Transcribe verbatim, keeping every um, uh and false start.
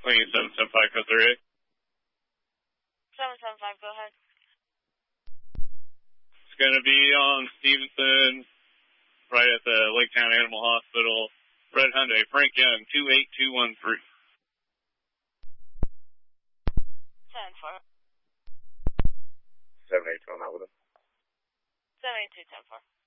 Queen seven seven five, code three eight. seven seven five, go ahead. It's going to be on Stevenson, right at the Lake Town Animal Hospital. Red Hyundai, Frank Young, two eight two one three. ten four. seven eight two, I'm out with him. seven eight two, ten four.